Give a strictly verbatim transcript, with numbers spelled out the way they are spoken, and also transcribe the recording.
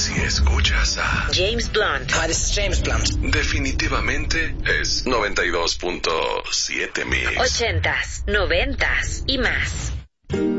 si escuchas a James Blunt. Hi, this is James Blunt. definitivamente es noventa y dos punto siete Mix. Ochentas, noventas y más.